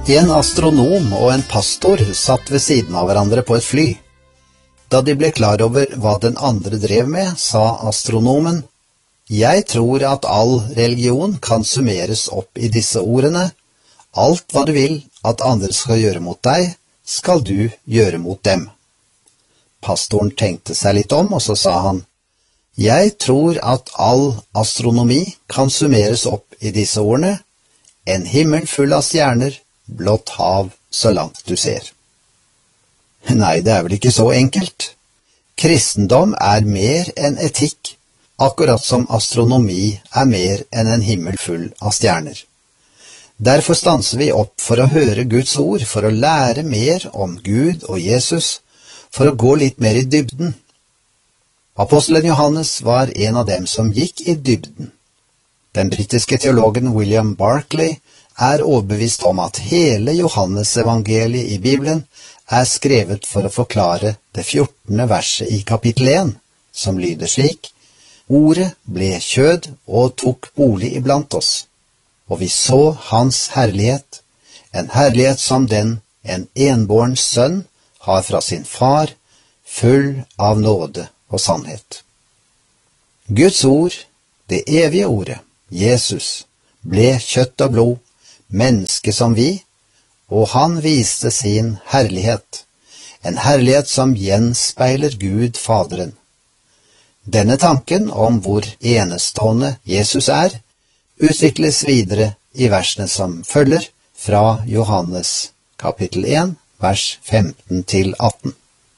En astronom og en pastor satt ved siden av hverandre på et fly. Da de ble klar over hva den andre drev med, sa astronomen: «Jeg tror at all religion kan summeres opp i disse ordene: alt hva du vil at andre skal gjøre mot deg, skal du gjøre mot dem.» Pastoren tenkte seg litt om, og så sa han: «Jeg tror at all astronomi kan summeres opp i disse ordene: en himmel full av stjerner, blått hav så langt du ser.» Nei, det er vel ikke så enkelt. Kristendom er mer enn etikk, akkurat som astronomi er mer enn en himmel full av stjerner. Derfor stanser vi opp for å høre Guds ord, for å lære mer om Gud og Jesus, for å gå litt mer i dybden. Apostelen Johannes var en av dem som gikk i dybden. Den britiske teologen William Barclay er overbevist om at hele Johannes-evangeliet i Bibelen er skrevet for å forklare det 14. verset i kapittel 1, som lyder slik: «Ordet ble kjød og tok bolig iblant oss, og vi så hans herlighet, en herlighet som den en enbåren sønn har fra sin far, full av nåde og sannhet.» Guds ord, det evige ordet, Jesus, ble kjøtt og blod, menneske som vi, og han viste sin herlighet, en herlighet som gjenspeiler Gud Faderen. Denne tanken om hvor enestående Jesus er, utvikles videre i versene som følger fra Johannes kapittel 1, vers 15-18.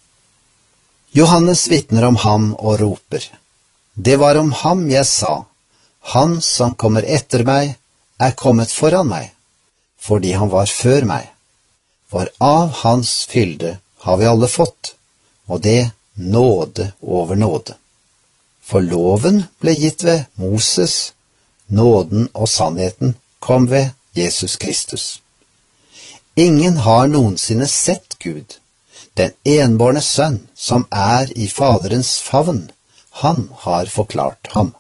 Johannes vitner om ham og roper: «Det var om ham jeg sa, han som kommer etter meg, er kommet foran meg, fordi han var før meg. For av hans fylde har vi alle fått, og det nåde over nåde. For loven ble gitt ved Moses, nåden og sannheten kom ved Jesus Kristus. Ingen har noensinne sett Gud, den enbårne sønn som er i Faderens favn, han har forklart ham.»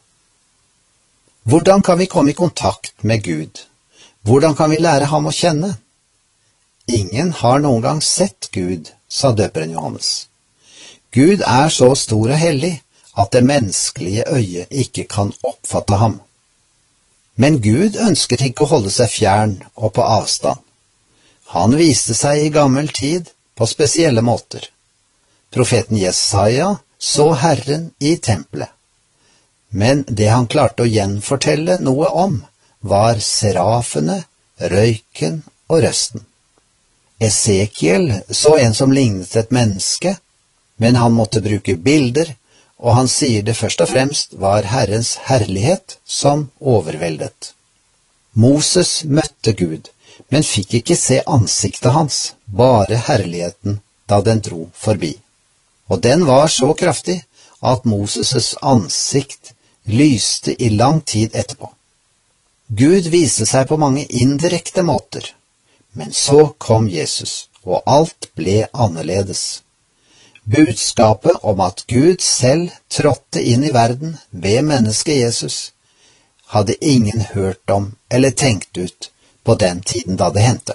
Hvordan kan vi komme i kontakt med Gud? Hvordan kan vi lære ham å kjenne? Ingen har noen gang sett Gud, sa døperen Johannes. Gud er så stor og hellig at det menneskelige øyet ikke kan oppfatte ham. Men Gud ønsket ikke å holde seg fjern og på avstand. Han viste seg i gammel tid på spesielle måter. Profeten Jesaja så Herren i tempelet. Men det han klarte å gjenfortelle noe om, var serafene, røyken og røsten. Esekiel så en som lignet et menneske, men han måtte bruke bilder, og han sier det først og fremst var Herrens herlighet som overveldet. Moses møtte Gud, men fikk ikke se ansiktet hans, bare herligheten da den dro forbi. Og den var så kraftig at Moses' ansikt lyste i lang tid etterpå. Gud viste seg på mange indirekte måter, men så kom Jesus, og alt ble annerledes. Budskapet om at Gud selv trådte inn i verden ved mennesket Jesus, hadde ingen hørt om eller tenkt ut på den tiden da det hendte.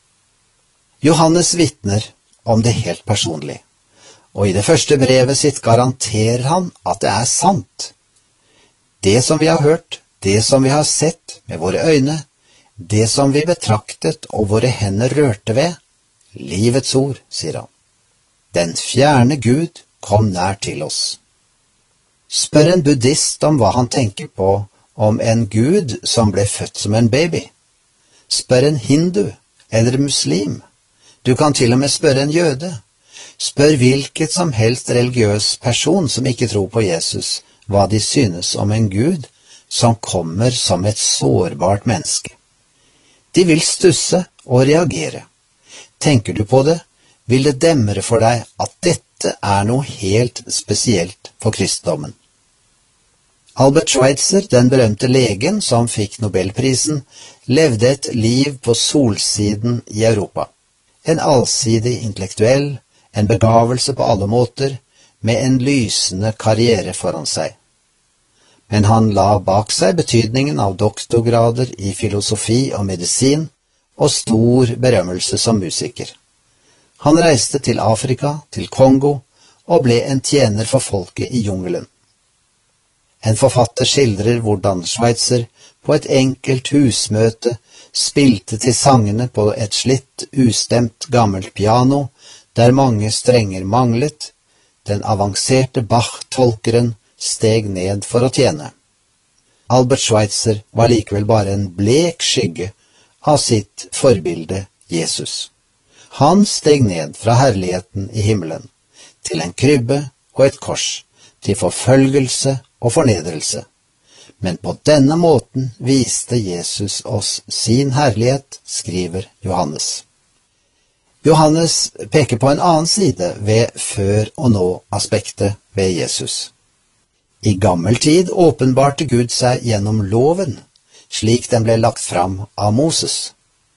Johannes vitner om det helt personlig, og i det første brevet sitt garanterer han at det er sant. Det som vi har hørt, det som vi har sett med våre øyne, det som vi betraktet og våre hender rørte ved, livets ord, sier han. Den fjerne Gud kom nær til oss. Spør en buddhist om hva han tenker på om en Gud som ble født som en baby. Spør en hindu eller muslim. Du kan til og med spørre en jøde. Spør hvilket som helst religiøs person som ikke tror på Jesus, hva de synes om en Gud som kommer som et sårbart menneske. De vil stusse og reagere. Tenker du på det, vil det demre for deg at dette er noe helt spesielt for kristendommen. Albert Schweitzer, den berømte legen som fikk Nobelprisen, levde et liv på solsiden i Europa. En allsidig intellektuell, en begavelse på alle måter, med en lysende karriere foran seg. Men han la bak seg betydningen av doktorgrader i filosofi og medisin, og stor berømmelse som musiker. Han reiste til Afrika, til Kongo, og ble en tjener for folket i jungelen. En forfatter skildrer hvordan Schweitzer på et enkelt husmøte spilte til sangene på et slitt, ustemt gammelt piano, der mange strenger manglet. Den avanserte Bach-tolkeren steg ned for å tjene. Albert Schweitzer var likevel bare en blek skygge av sitt forbilde Jesus. Han steg ned fra herligheten i himmelen, til en krybbe og et kors, til forfølgelse og fornedrelse. Men på denne måten viste Jesus oss sin herlighet, skriver Johannes. Johannes peker på en annen side ved før og nå-aspektet ved Jesus. I gammel tid åpenbarte Gud seg gjennom loven, slik den ble lagt fram av Moses.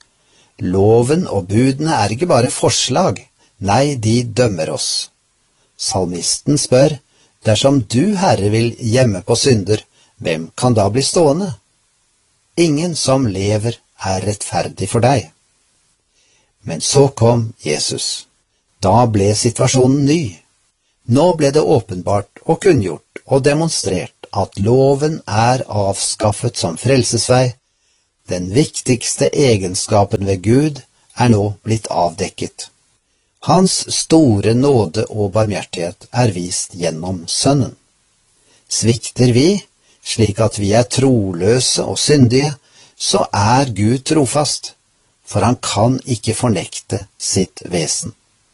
Loven og budene er ikke bare forslag, nei, de dømmer oss. Salmisten spør, dersom du, Herre, vil gjemme på synder, hvem kan da bli stående? Ingen som lever er rettferdig for deg. Men så kom Jesus. Da ble situasjonen ny. Nå ble det åpenbart og kunngjort og demonstrert at loven er avskaffet som frelsesvei. Den viktigste egenskapen ved Gud er nå blitt avdekket. Hans store nåde og barmhjertighet er vist gjennom Sønnen. Svikter vi, slik at vi er troløse og syndige, så er Gud trofast, for han kan ikke fornekte sitt vesen.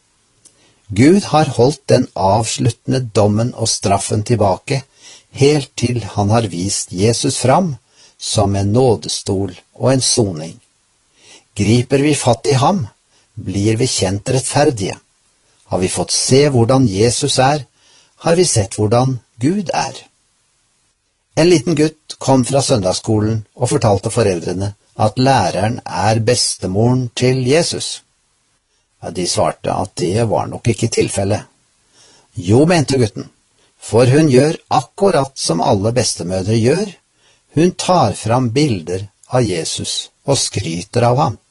Gud har holdt den avsluttende dommen og straffen tilbake, helt til han har vist Jesus fram som en nådestol og en soning. Griper vi fatt i ham, blir vi kjent rettferdige. Har vi fått se hvordan Jesus er, har vi sett hvordan Gud er. En liten gutt kom fra søndagsskolen og fortalte foreldrene at læreren er bestemoren til Jesus. Ja, de svarte at det var nok ikke tilfellet. Jo, mente gutten, for hun gjør akkurat som alle bestemødre gjør. Hun tar fram bilder av Jesus og skryter av ham.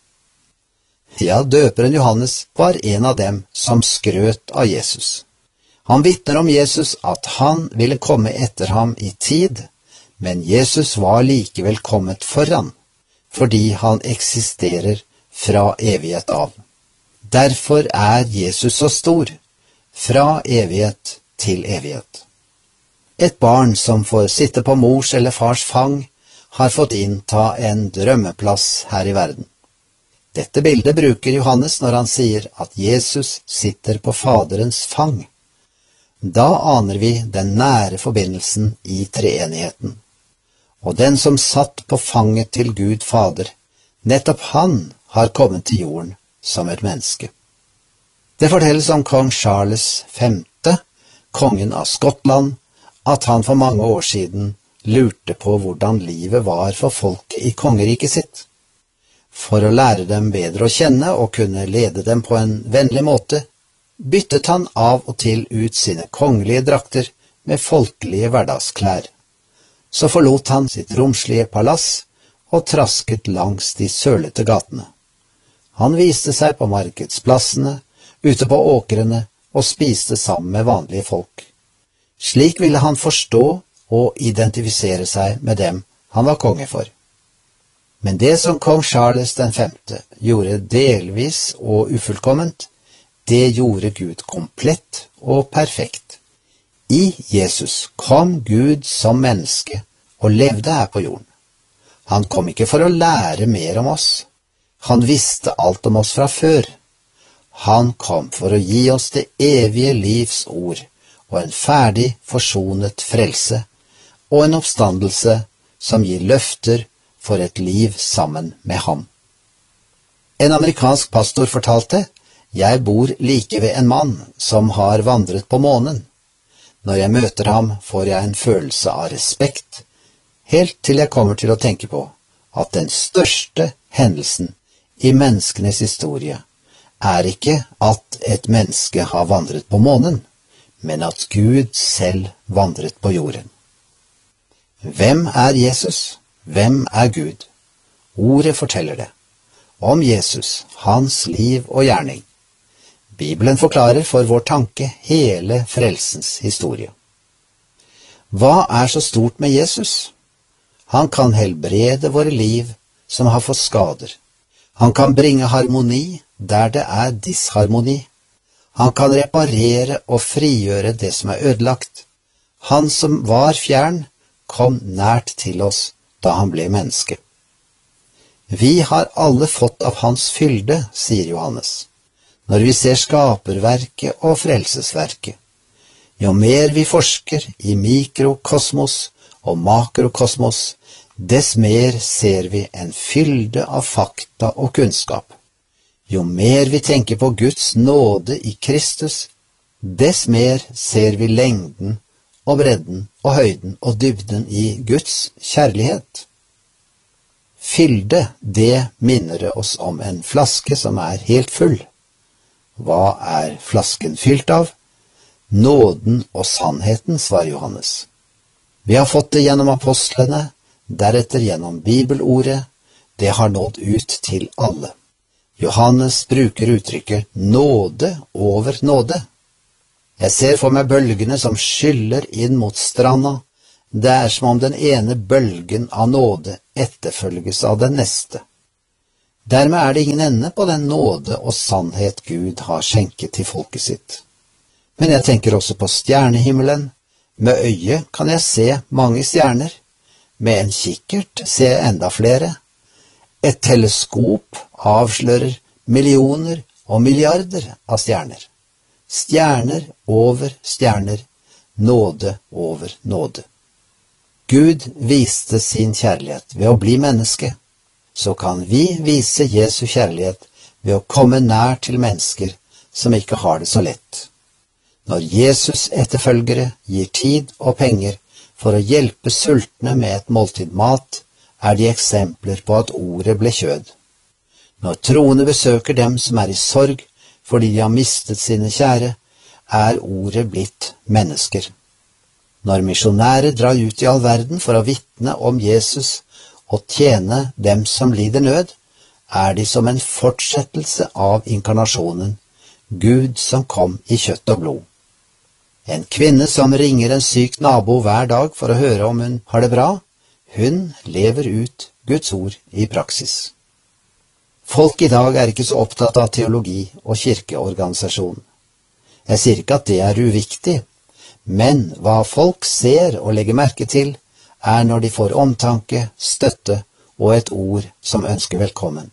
Ja, døperen Johannes var en av dem som skrøt av Jesus. Han vitner om Jesus at han ville komme etter ham i tid, men Jesus var likevel kommet foran, fordi han eksisterer fra evighet av. Derfor er Jesus så stor, fra evighet til evighet. Et barn som får sitte på mors eller fars fang, har fått innta en drømmeplass her i verden. Dette bildet bruker Johannes når han sier at Jesus sitter på Faderens fang. Da aner vi den nære forbindelsen i treenigheten. Og den som satt på fanget til Gud Fader, nettopp han har kommet til jorden som et menneske. Det fortelles om kong Charles V, kongen av Skottland, at han for mange år siden lurte på hvordan livet var for folket i kongeriket sitt. For å lære dem bedre å kjenne og kunne lede dem på en vennlig måte, byttet han av og til ut sine kongelige drakter med folkelige hverdagsklær. Så forlot han sitt romslige palass og trasket langs de sølete gatene. Han viste seg på markedsplassene, ute på åkrene og spiste sammen med vanlige folk. Slik ville han forstå og identifisere seg med dem han var konge for. Men det som kong Charles V gjorde delvis og ufullkomment, det gjorde Gud komplett og perfekt. I Jesus kom Gud som menneske og levde her på jorden. Han kom ikke for å lære mer om oss. Han visste alt om oss fra før. Han kom for å gi oss det evige livs ord og en ferdig forsonet frelse og en oppstandelse som gir løfter for et liv sammen med ham. En amerikansk pastor fortalte, «Jeg bor like ved en mann som har vandret på månen. Når jeg møter ham, får jeg en følelse av respekt, helt til jeg kommer til å tenke på at den største hendelsen i menneskenes historie er ikke at et menneske har vandret på månen, men at Gud selv vandret på jorden. Hvem er Jesus? Hvem er Gud? Ordet forteller det, om Jesus, hans liv og gjerning. Bibelen forklarer for vår tanke hele frelsens historie. Hva er så stort med Jesus? Han kan helbrede våre liv som har fått skader. Han kan bringe harmoni der det er disharmoni. Han kan reparere og frigjøre det som er ødelagt. Han som var fjern, kom nært til oss da han ble menneske. Vi har alle fått av hans fylde, sier Johannes, når vi ser skaperverket og frelsesverket. Jo mer vi forsker i mikrokosmos og makrokosmos, dess mer ser vi en fylde av fakta og kunnskap. Jo mer vi tenker på Guds nåde i Kristus, dess mer ser vi lengden og bredden og høyden og dybden i Guds kjærlighet. Fylde, det minner oss om en flaske som er helt full. Hva er flasken fylt av? Nåden og sannheten, svarer Johannes. Vi har fått det gjennom apostlene, deretter gjennom bibelordet. Det har nådd ut til alle. Johannes bruker uttrykket nåde over nåde. Jeg ser for meg bølgene som skyller inn mot stranda. Det er som om den ene bølgen av nåde etterfølges av den neste. Dermed er det ingen ende på den nåde og sannhet Gud har skjenket til folket sitt. Men jeg tenker også på stjernehimmelen. Med øyet kan jeg se mange stjerner. Med en kikkert ser jeg enda flere. Et teleskop avslører millioner og milliarder av stjerner. Stjerner over stjerner, nåde over nåde. Gud viste sin kjærlighet ved å bli menneske. Så kan vi vise Jesu kjærlighet ved å komme nær til mennesker som ikke har det så lett. Når Jesus etterfølgere gir tid og penger for å hjelpe sultne med et måltid mat, er de eksempler på at ordet ble kjød. Når troende besøker dem som er i sorg fordi de har mistet sine kjære, er ordet blitt mennesker. Når misjonærer drar ut i all verden for å vitne om Jesus og tjene dem som lider nød, er de som en fortsettelse av inkarnasjonen, Gud som kom i kjøtt og blod. En kvinne som ringer en syk nabo hver dag for å høre om hun har det bra, hun lever ut Guds ord i praksis. Folk i dag er ikke så opptatt av teologi og kirkeorganisasjon. Jeg sier ikke at det er uviktig, men hva folk ser og legger merke til, er når de får omtanke, støtte og et ord som ønsker velkommen.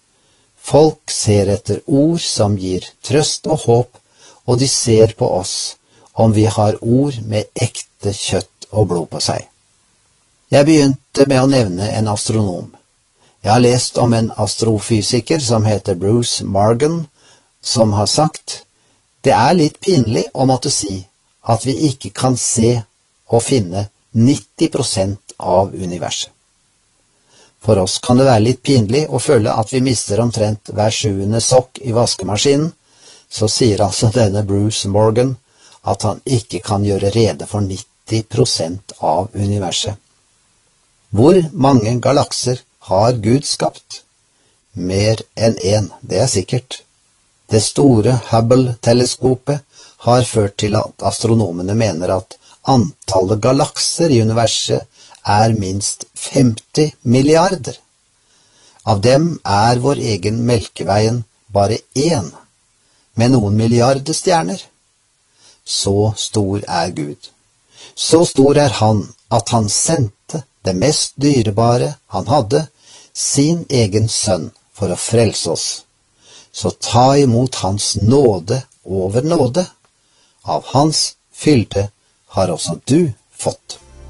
Folk ser etter ord som gir trøst og håp, og de ser på oss om vi har ord med ekte kjøtt og blod på seg. Jeg begynte med å nevne en astronom. Jeg har lest om en astrofysiker som heter Bruce Morgan, som har sagt: det er litt pinlig å måtte si at vi ikke kan se og finne 90% av universet. For oss kan det være litt pinlig å føle at vi mister omtrent hver 7. sokk i vaskemaskinen. Så sier altså denne Bruce Morgan at han ikke kan gjøre rede for 90% av universet. Hvor mange galakser har Gud skapt? Mer enn én, det er sikkert. Det store Hubble-teleskopet har ført til at astronomene mener at antallet galakser i universet er minst 50 milliarder. Av dem er vår egen Melkeveien bare én, med noen milliarder stjerner. Så stor er Gud. Så stor er han at han sendte det mest dyrebare han hadde, sin egen sønn, for å frelse oss. Så ta imot hans nåde over nåde. Av hans fylde har også du fått.